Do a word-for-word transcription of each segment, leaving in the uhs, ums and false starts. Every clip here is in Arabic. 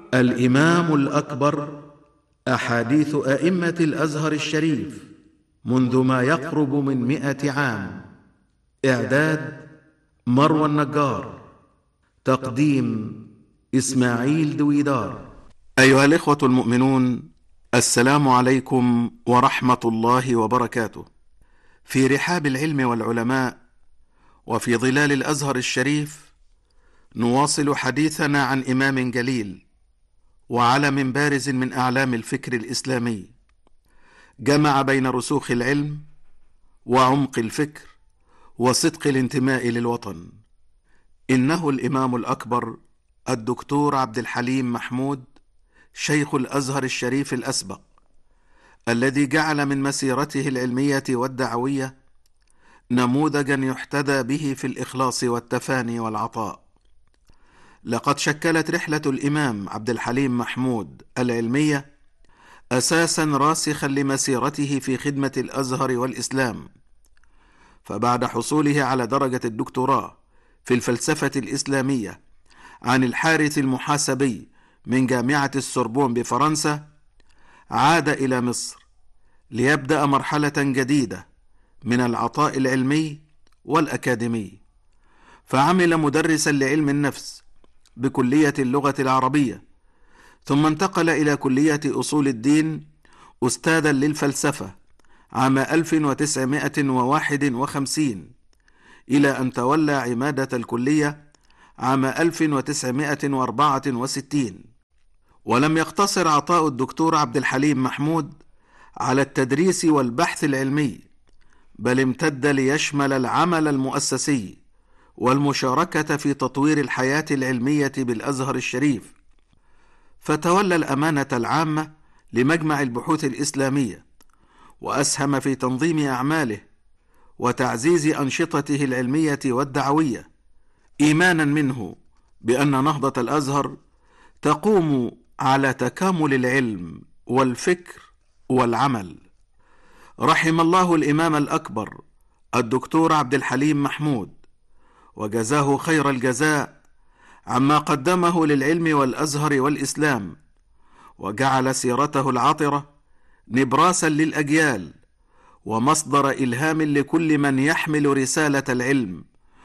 الإمام الأكبر، أحاديث أئمة الأزهر الشريف منذ ما يقرب من مئة عام. إعداد مروى النجار، تقديم إسماعيل دويدار. أيها الإخوة المؤمنون، السلام عليكم ورحمة الله وبركاته. في رحاب العلم والعلماء وفي ظلال الأزهر الشريف نواصل حديثنا عن إمام جليل وعلم بارز من أعلام الفكر الإسلامي، جمع بين رسوخ العلم وعمق الفكر وصدق الانتماء للوطن. إنه الإمام الأكبر الدكتور عبد الحليم محمود، شيخ الأزهر الشريف الأسبق، الذي جعل من مسيرته العلمية والدعوية نموذجا يحتذى به في الإخلاص والتفاني والعطاء. لقد شكلت رحلة الإمام عبد الحليم محمود العلمية أساسا راسخا لمسيرته في خدمة الأزهر والإسلام، فبعد حصوله على درجة الدكتوراه في الفلسفة الإسلامية عن الحارث المحاسبي من جامعة السوربون بفرنسا، عاد إلى مصر ليبدأ مرحلة جديدة من العطاء العلمي والأكاديمي، فعمل مدرسا لعلم النفس بكلية اللغة العربية، ثم انتقل إلى كلية أصول الدين أستاذا للفلسفة عام ألف وتسعمائة وواحد وخمسين، إلى أن تولى عمادة الكلية عام ألف وتسعمائة وأربعة وستين. ولم يقتصر عطاء الدكتور عبد الحليم محمود على التدريس والبحث العلمي، بل امتد ليشمل العمل المؤسسي والمشاركة في تطوير الحياة العلمية بالأزهر الشريف، فتولى الأمانة العامة لمجمع البحوث الإسلامية، وأسهم في تنظيم أعماله وتعزيز أنشطته العلمية والدعوية، إيمانا منه بأن نهضة الأزهر تقوم على تكامل العلم والفكر والعمل. رحم الله الإمام الأكبر الدكتور عبد الحليم محمود، وجزاه خير الجزاء عما قدمه للعلم والأزهر والإسلام، وجعل سيرته العطرة نبراسا للأجيال ومصدر إلهام لكل من يحمل رسالة العلم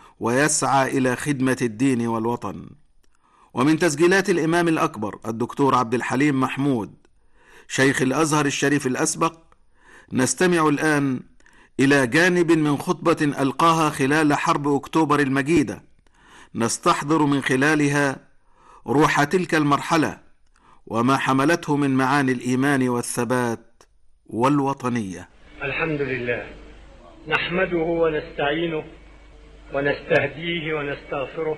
ويسعى إلى خدمة الدين والوطن. ومن تسجيلات الإمام الأكبر الدكتور عبد الحليم محمود، شيخ الأزهر الشريف الأسبق، نستمع الآن إلى جانب من خطبة ألقاها خلال حرب أكتوبر المجيدة، نستحضر من خلالها روح تلك المرحلة وما حملته من معاني الإيمان والثبات والوطنية. الحمد لله، نحمده ونستعينه ونستهديه ونستغفره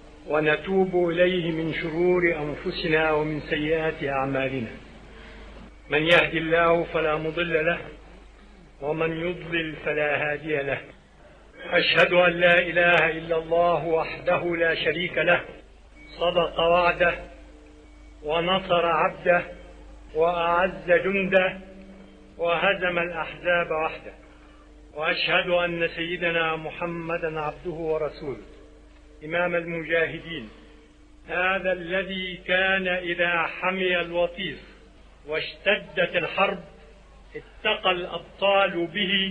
ونتوب إليه من شرور أنفسنا ومن سيئات أعمالنا. من يهدي الله فلا مضل له ومن يضلل فلا هادي له. أشهد أن لا إله إلا الله وحده لا شريك له، صدق وعده ونصر عبده وأعز جنده وهزم الأحزاب وحده. وأشهد أن سيدنا محمدا عبده ورسوله إمام المجاهدين، هذا الذي كان إذا حمي الوطيس واشتدت الحرب اتقى الأبطال به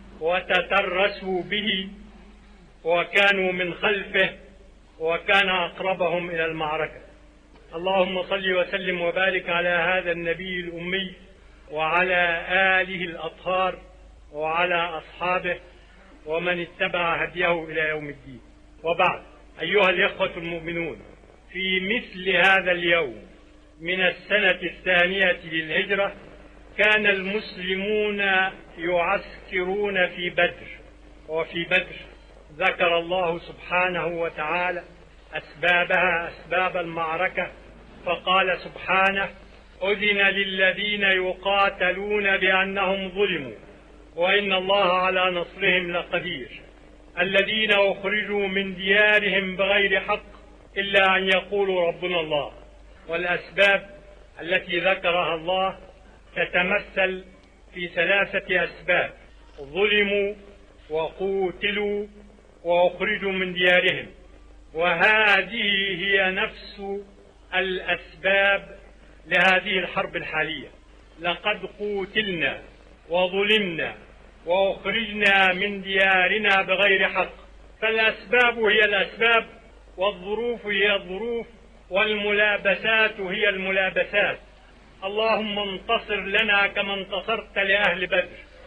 وتترسوا به وكانوا من خلفه وكان أقربهم إلى المعركة. اللهم صل وسلم وبارك على هذا النبي الأمي وعلى آله الأطهار وعلى أصحابه ومن اتبع هديه إلى يوم الدين. وبعد، أيها الإخوة المؤمنون، في مثل هذا اليوم من السنة الثانية للهجرة كان المسلمون يعسكرون في بدر، وفي بدر ذكر الله سبحانه وتعالى أسبابها، أسباب المعركة، فقال سبحانه: أذن للذين يقاتلون بأنهم ظلموا وإن الله على نصرهم لقدير، الذين أخرجوا من ديارهم بغير حق إلا أن يقولوا ربنا الله. والأسباب التي ذكرها الله تتمثل في ثلاثة أسباب: ظلموا وقوتلوا وأخرجوا من ديارهم. وهذه هي نفس الأسباب لهذه الحرب الحالية. لقد قوتلنا وظلمنا وأخرجنا من ديارنا بغير حق، فالأسباب هي الأسباب، والظروف هي الظروف، والملابسات هي الملابسات. اللهم انتصر لنا كما انتصرت لأهل بدر.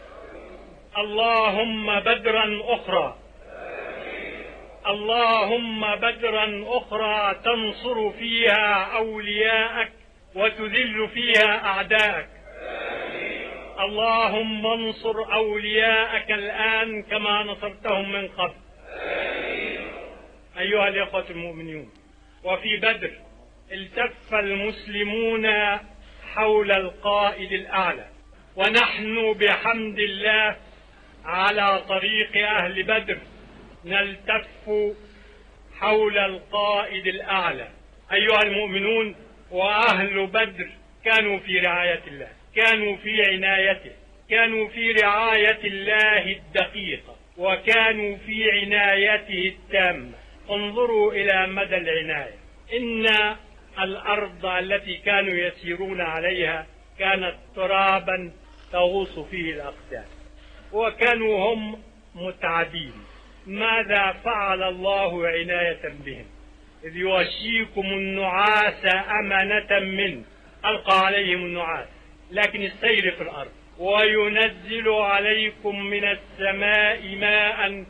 اللهم بدرا أخرى، اللهم بدرا أخرى تنصر فيها أولياءك وتذل فيها أعداءك. اللهم انصر أولياءك الآن كما نصرتهم من قبل. أيها الإخوة المؤمنون، وفي بدر التف المسلمون حول القائد الأعلى، ونحن بحمد الله على طريق أهل بدر نلتف حول القائد الأعلى. أيها المؤمنون، وأهل بدر كانوا في رعاية الله، كانوا في عنايته، كانوا في رعاية الله الدقيقة، وكانوا في عنايته التامة. انظروا إلى مدى العناية. إن الأرض التي كانوا يسيرون عليها كانت ترابا تغوص فيه الأقدام، وكانوا هم متعبين. ماذا فعل الله عناية بهم؟ إذ يغشيكم النعاس أمنة منه، ألقى عليهم النعاس لكن السير في الأرض، وينزل عليكم من السماء ماء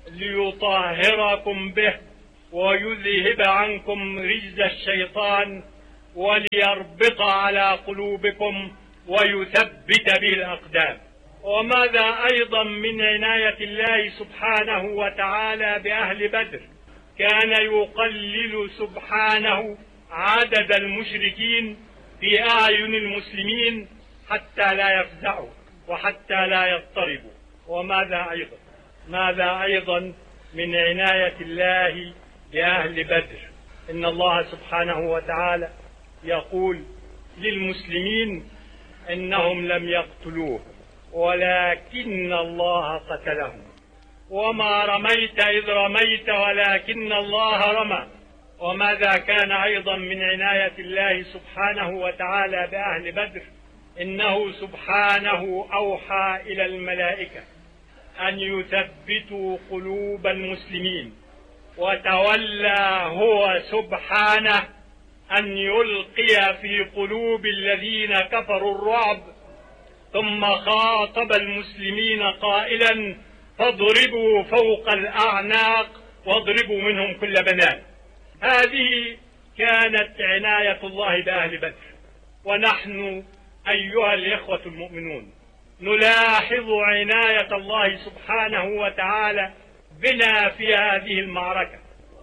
ليطهركم به ويذهب عنكم رجز الشيطان وليربط على قلوبكم ويثبت به الأقدام. وماذا أيضا من عناية الله سبحانه وتعالى بأهل بدر؟ كان يقلل سبحانه عدد المشركين في أعين المسلمين حتى لا يفزعوا وحتى لا يضطربوا. وماذا أيضا ماذا أيضا من عناية الله بأهل بدر؟ إن الله سبحانه وتعالى يقول للمسلمين إنهم لم يقتلوه ولكن الله قتلهم، وما رميت إذ رميت ولكن الله رمى. وماذا كان أيضا من عناية الله سبحانه وتعالى بأهل بدر؟ إنه سبحانه أوحى إلى الملائكة أن يثبتوا قلوب المسلمين، وتولى هو سبحانه أن يلقي في قلوب الذين كفروا الرعب، ثم خاطب المسلمين قائلا: فاضربوا فوق الأعناق واضربوا منهم كل بنان. هذه كانت عناية الله بأهل بدر. ونحن أيها الإخوة المؤمنون نلاحظ عناية الله سبحانه وتعالى بنا في هذه المعركة.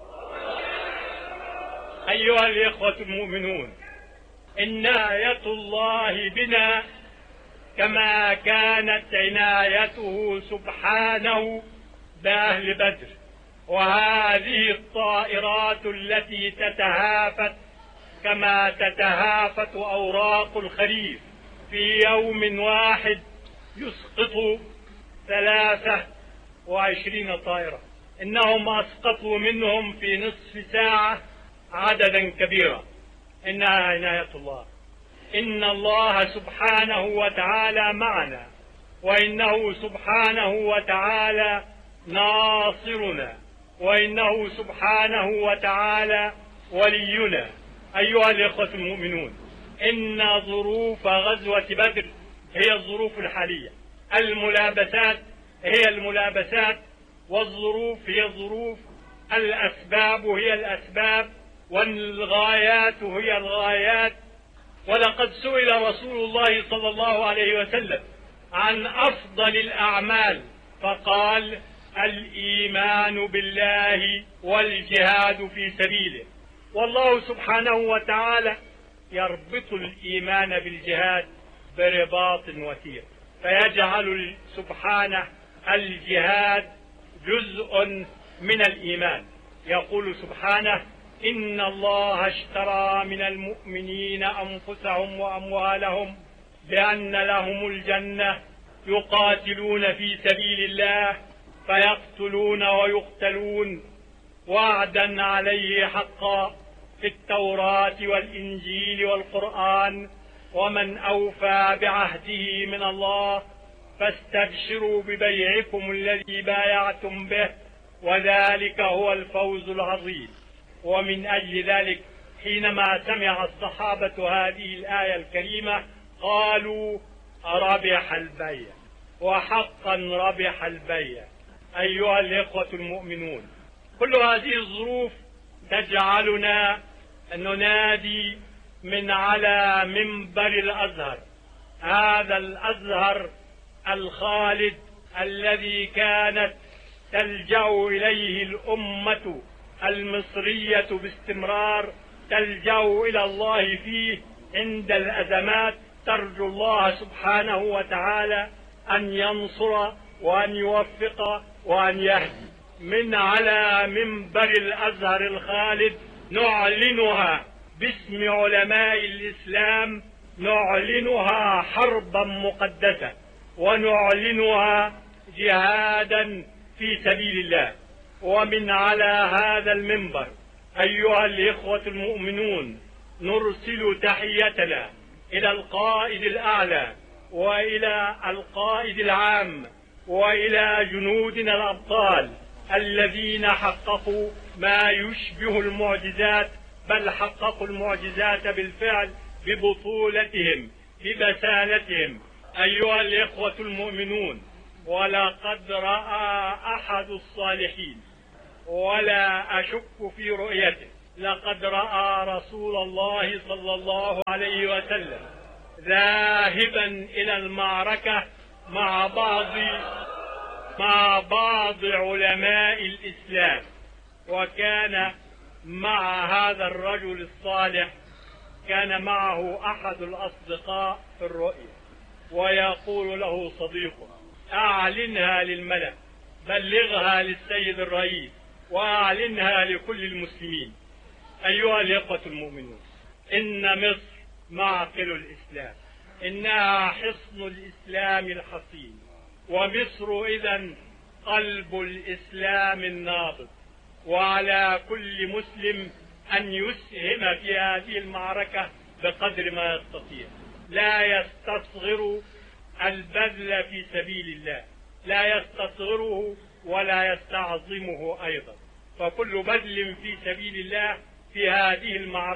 أيها الإخوة المؤمنون، إن عناية الله بنا كما كانت عنايته سبحانه بأهل بدر. وهذه الطائرات التي تتهافت كما تتهافت أوراق الخريف في يوم واحد يسقط ثلاثة وعشرين طائرة، إنهم أسقطوا منهم في نصف ساعة عددا كبيرا. إنها عناية الله. إن الله سبحانه وتعالى معنا، وإنه سبحانه وتعالى ناصرنا، وإنه سبحانه وتعالى ولينا. أيها الإخوة المؤمنون، إن ظروف غزوة بدر هي الظروف الحالية، الملابسات هي الملابسات، والظروف هي الظروف، الأسباب هي الأسباب، والغايات هي الغايات. ولقد سئل رسول الله صلى الله عليه وسلم عن أفضل الأعمال فقال: الإيمان بالله والجهاد في سبيله. والله سبحانه وتعالى يربط الإيمان بالجهاد برباط وثيق، فيجعل سبحانه الجهاد جزء من الإيمان. يقول سبحانه: إن الله اشترى من المؤمنين أنفسهم وأموالهم بأن لهم الجنة يقاتلون في سبيل الله فيقتلون ويقتلون وعدا عليه حقا في التوراة والإنجيل والقرآن، ومن أوفى بعهده من الله فاستبشروا ببيعكم الذي بايعتم به، وذلك هو الفوز العظيم. ومن أجل ذلك حينما سمع الصحابة هذه الآية الكريمة قالوا ربح البيع، وحقا ربح البيع. أيها الإخوة المؤمنون، كل هذه الظروف تجعلنا ننادي من على منبر الأزهر، هذا الأزهر الخالد الذي كانت تلجأ إليه الأمة المصرية باستمرار، تلجأ إلى الله فيه عند الأزمات، ترجو الله سبحانه وتعالى أن ينصر وأن يوفق وأن يهدي. من على منبر الأزهر الخالد نعلنها باسم علماء الإسلام، نعلنها حربا مقدسة، ونعلنها جهادا في سبيل الله. ومن على هذا المنبر أيها الإخوة المؤمنون نرسل تحيتنا إلى القائد الأعلى وإلى القائد العام وإلى جنودنا الأبطال الذين حققوا ما يشبه المعجزات، بل حققوا المعجزات بالفعل ببطولتهم ببسالتهم. أيها الإخوة المؤمنون، ولقد رأى أحد الصالحين ولا أشك في رؤيته، لقد رأى رسول الله صلى الله عليه وسلم ذاهبا إلى المعركة مع بعض مع بعض علماء الإسلام، وكان مع هذا الرجل الصالح كان معه أحد الأصدقاء في الرؤيا، ويقول له صديقه: أعلنها للملأ، بلغها للسيد الرئيس، وأعلنها لكل المسلمين. أيها الإخوة المؤمنون، إن مصر معقل الإسلام، إنها حصن الإسلام الحصين، ومصر إذن قلب الإسلام النابض، وعلى كل مسلم أن يسهم في هذه المعركة بقدر ما يستطيع، لا يستصغر البذل في سبيل الله، لا يستصغره ولا يستعظمه أيضا، فكل بذل في سبيل الله في هذه المعركة